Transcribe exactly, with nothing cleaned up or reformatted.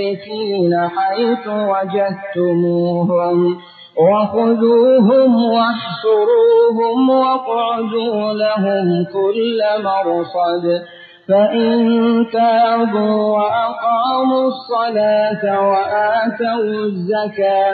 حيث وجدتموهم وخذوهم واحصروهم واقعدوا لهم كل مرصد فإن تابوا وأقاموا الصلاة وآتوا الزكاة